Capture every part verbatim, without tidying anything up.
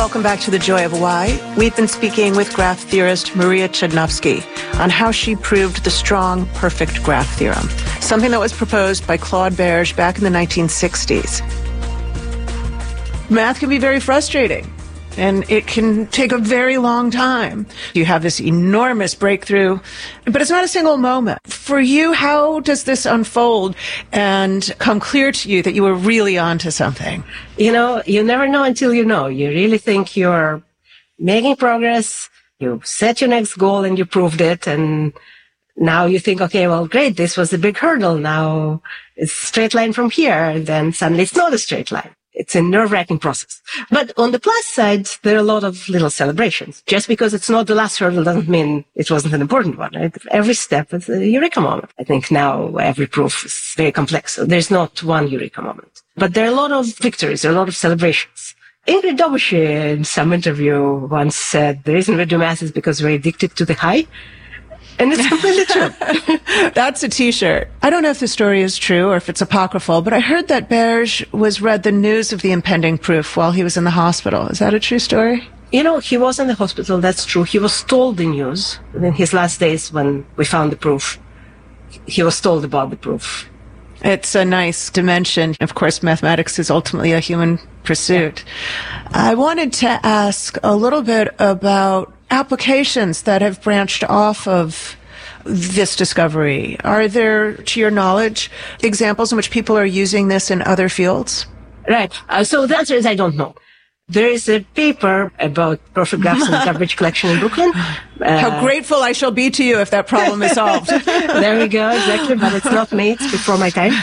Welcome back to The Joy of Why. We've been speaking with graph theorist Maria Chudnovsky on how she proved the strong, perfect graph theorem, something that was proposed by Claude Berge back in the nineteen sixties. Math can be very frustrating, and it can take a very long time. You have this enormous breakthrough, but it's not a single moment. For you, how does this unfold and come clear to you that you were really onto something? You know, you never know until you know. You really think you're making progress, you set your next goal and you proved it, and now you think, okay, well, great, this was a big hurdle. Now it's a straight line from here. Then suddenly it's not a straight line. It's a nerve-wracking process. But on the plus side, there are a lot of little celebrations. Just because it's not the last hurdle doesn't mean it wasn't an important one. Right? Every step is a eureka moment. I think now every proof is very complex. So there's not one eureka moment. But there are a lot of victories, there are a lot of celebrations. Ingrid Daubechies in some interview once said, the reason we do math is because we're addicted to the high. And it's completely true. That's a T-shirt. I don't know if the story is true or if it's apocryphal, but I heard that Berge was read the news of the impending proof while he was in the hospital. Is that a true story? You know, he was in the hospital, that's true. He was told the news in his last days when we found the proof. He was told about the proof. It's a nice dimension. Of course, mathematics is ultimately a human pursuit. Yeah. I wanted to ask a little bit about applications that have branched off of this discovery. Are there, to your knowledge, examples in which people are using this in other fields? Right. Uh, so the answer is I don't know. There is a paper about perfect graphs in the garbage collection in Brooklyn. Uh, How grateful I shall be to you if that problem is solved. There we go, exactly. But it's not me. It's before my time.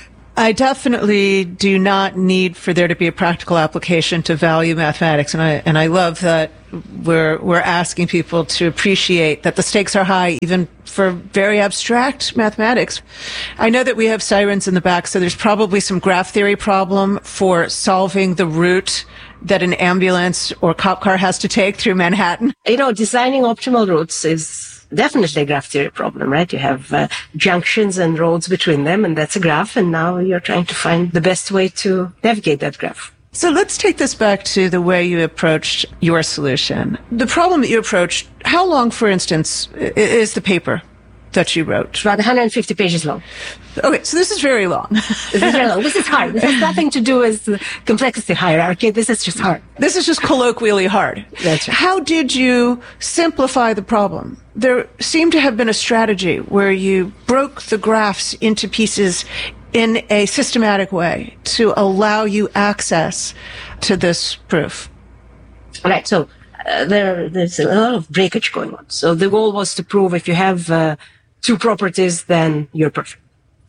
I definitely do not need for there to be a practical application to value mathematics, and I and I love that we're we're asking people to appreciate that the stakes are high, even for very abstract mathematics. I know that we have sirens in the back, so there's probably some graph theory problem for solving the route that an ambulance or cop car has to take through Manhattan. You know, designing optimal routes is definitely a graph theory problem, right? You have uh, junctions and roads between them, and that's a graph, and now you're trying to find the best way to navigate that graph. So let's take this back to the way you approached your solution. The problem that you approached, how long, for instance, is the paper that you wrote? It's about one hundred fifty pages long. Okay, so this is very long. This is very long. This is hard. This has nothing to do with the complexity hierarchy. This is just hard. This is just colloquially hard. That's right. How did you simplify the problem? There seemed to have been a strategy where you broke the graphs into pieces in a systematic way to allow you access to this proof. Right. So uh, there, there's a lot of breakage going on. So the goal was to prove if you have uh, two properties, then you're perfect.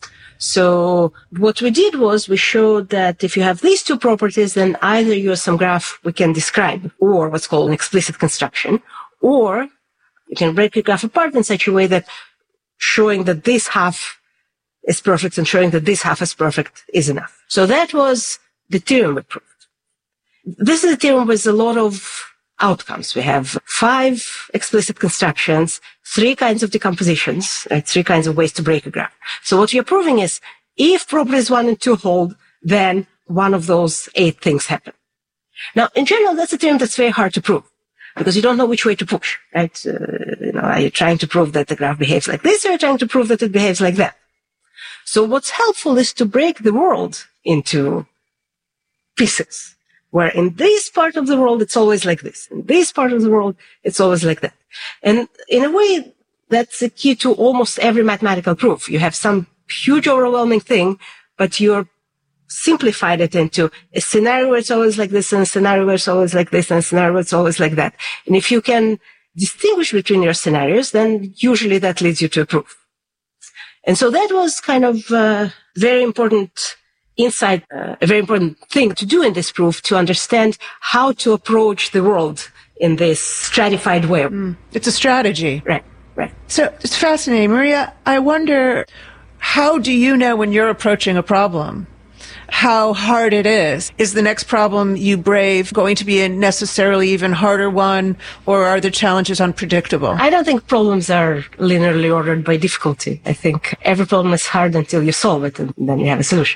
So what we did was we showed that if you have these two properties, then either you have some graph we can describe, or what's called an explicit construction, or you can break your graph apart in such a way that showing that this half is perfect and showing that this half is perfect is enough. So that was the theorem we proved. This is a theorem with a lot of outcomes. We have five explicit constructions, three kinds of decompositions, right? Three kinds of ways to break a graph. So what you're proving is if properties one and two hold, then one of those eight things happen. Now, in general, that's a theorem that's very hard to prove because you don't know which way to push, right? Uh, you know, are you trying to prove that the graph behaves like this, or are you trying to prove that it behaves like that? So what's helpful is to break the world into pieces, where in this part of the world, it's always like this. In this part of the world, it's always like that. And in a way, that's the key to almost every mathematical proof. You have some huge overwhelming thing, but you're simplified it into a scenario where it's always like this, and a scenario where it's always like this, and a scenario where it's always like that. And if you can distinguish between your scenarios, then usually that leads you to a proof. And so that was kind of a very important insight, uh, a very important thing to do in this proof, to understand how to approach the world in this stratified way. Mm. It's a strategy. Right, right. So it's fascinating. Maria, I wonder, how do you know when you're approaching a problem how hard it is? Is the next problem you brave going to be a necessarily even harder one, or are the challenges unpredictable? I don't think problems are linearly ordered by difficulty. I think every problem is hard until you solve it, and then you have a solution.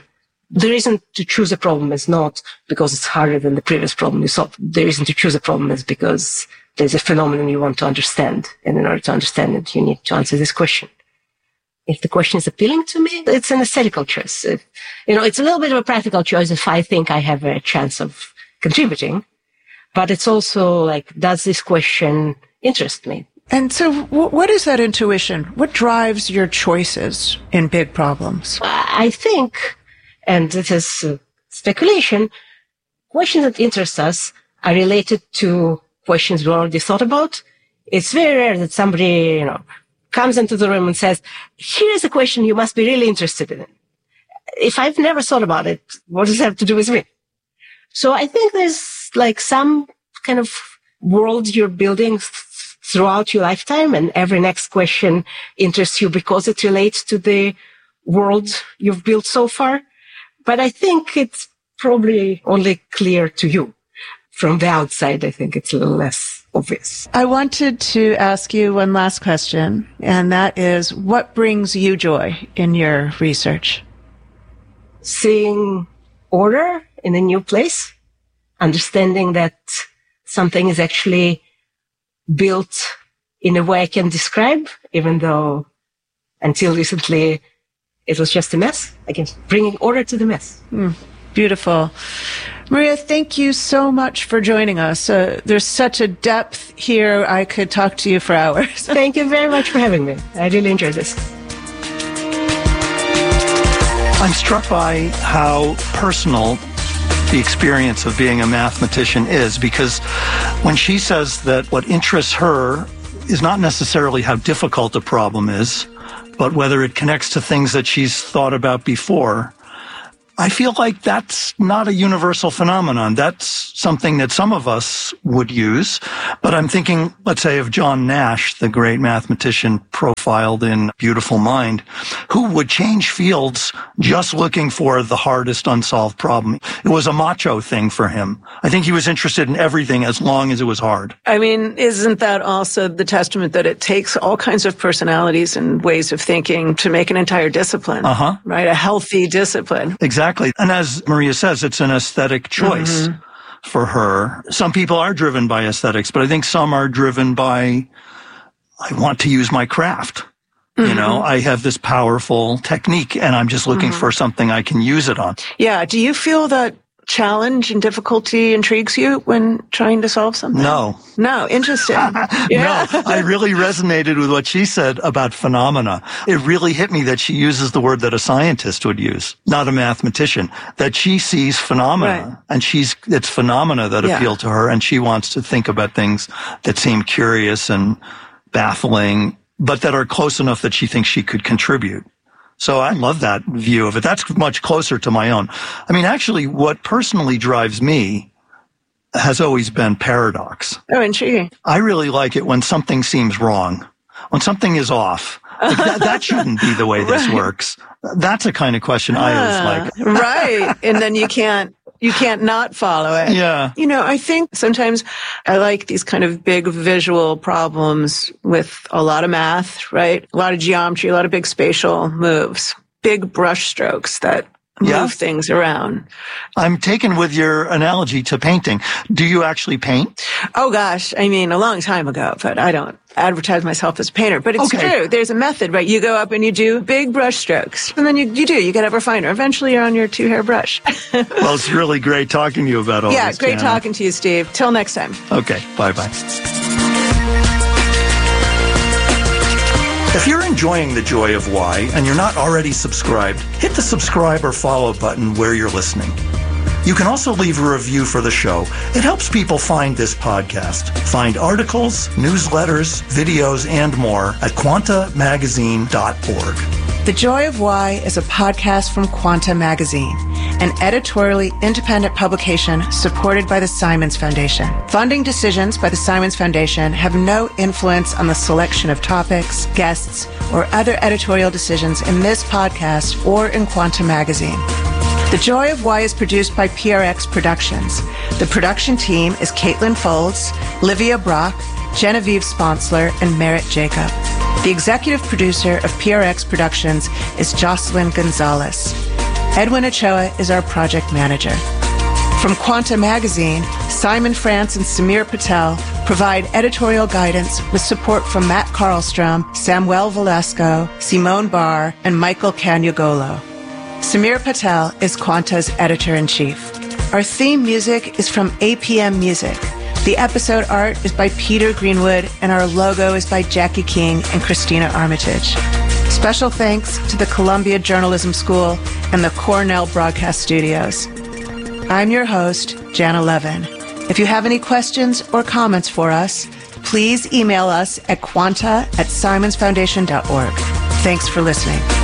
the reason to choose a problem is not because it's harder than the previous problem you solved. The reason to choose a problem is because there's a phenomenon you want to understand. And in order to understand it, you need to answer this question. If the question is appealing to me, it's an aesthetical choice. If, you know, it's a little bit of a practical choice if I think I have a chance of contributing. But it's also like, does this question interest me? And so w- what is that intuition? What drives your choices in big problems? I think, and this is uh, speculation, questions that interest us are related to questions we already thought about. It's very rare that somebody, you know, comes into the room and says, here's a question you must be really interested in. If I've never thought about it, what does it have to do with me? So I think there's like some kind of world you're building th- throughout your lifetime, and every next question interests you because it relates to the world you've built so far. But I think it's probably only clear to you. From the outside, I think it's a little less obvious. I wanted to ask you one last question, and that is, what brings you joy in your research? Seeing order in a new place, understanding that something is actually built in a way I can describe, even though until recently it was just a mess. Again, bringing order to the mess. Mm, beautiful. Maria, thank you so much for joining us. Uh, there's such a depth here. I could talk to you for hours. Thank you very much for having me. I really enjoyed this. I'm struck by how personal the experience of being a mathematician is, because when she says that what interests her is not necessarily how difficult a problem is, but whether it connects to things that she's thought about before, I feel like that's not a universal phenomenon. That's something that some of us would use. But I'm thinking, let's say, of John Nash, the great mathematician profiled in Beautiful Mind, who would change fields just looking for the hardest unsolved problem. It was a macho thing for him. I think he was interested in everything as long as it was hard. I mean, isn't that also the testament that it takes all kinds of personalities and ways of thinking to make an entire discipline, uh-huh. right? A healthy discipline. Exactly. And as Maria says, it's an aesthetic choice mm-hmm. for her. Some people are driven by aesthetics, but I think some are driven by, I want to use my craft. Mm-hmm. You know, I have this powerful technique and I'm just looking mm-hmm. for something I can use it on. Yeah. Do you feel that challenge and difficulty intrigues you when trying to solve something? No. No. Interesting. Yeah. No, I really resonated with what she said about phenomena. It really hit me that she uses the word that a scientist would use, not a mathematician, that she sees phenomena right. and she's, it's phenomena that yeah. appeal to her, and she wants to think about things that seem curious and baffling, but that are close enough that she thinks she could contribute. So I love that view of it. That's much closer to my own. I mean, actually, what personally drives me has always been paradox. Oh, intriguing. I really like it when something seems wrong, when something is off. Like that, that shouldn't be the way this right. works. That's a kind of question I always like. Right. And then you can't, you can't not follow it. Yeah. You know, I think sometimes I like these kind of big visual problems with a lot of math, right? A lot of geometry, a lot of big spatial moves, big brush strokes that move yeah. things around. I'm taken with your analogy to painting. Do you actually paint? Oh gosh, I mean, a long time ago, but I don't advertise myself as a painter. But it's okay. true. There's a method, right? You go up and you do big brush strokes, and then you, you do. You get a refiner. Eventually, you're on your two-hair brush. Well, it's really great talking to you about all yeah, this. Yeah, great Jana. talking to you, Steve. Till next time. Okay, bye-bye. If you're enjoying The Joy of Why and you're not already subscribed, hit the subscribe or follow button where you're listening. You can also leave a review for the show. It helps people find this podcast. Find articles, newsletters, videos, and more at quanta magazine dot org. The Joy of Why is a podcast from Quanta Magazine, an editorially independent publication supported by the Simons Foundation. Funding decisions by the Simons Foundation have no influence on the selection of topics, guests, or other editorial decisions in this podcast or in Quanta Magazine. The Joy of Why is produced by P R X Productions. The production team is Caitlin Folds, Livia Brock, Genevieve Sponsler, and Merritt Jacob. The executive producer of P R X Productions is Jocelyn Gonzalez. Edwin Ochoa is our project manager. From Quanta Magazine, Simon France and Samir Patel provide editorial guidance with support from Matt Carlstrom, Samuel Velasco, Simone Barr, and Michael Caniagolo. Samir Patel is Quanta's editor-in-chief. Our theme music is from A P M Music. The episode art is by Peter Greenwood, and our logo is by Jackie King and Christina Armitage. Special thanks to the Columbia Journalism School and the Cornell Broadcast Studios. I'm your host, Jana Levin. If you have any questions or comments for us, please email us at quanta at simons foundation dot org. Thanks for listening.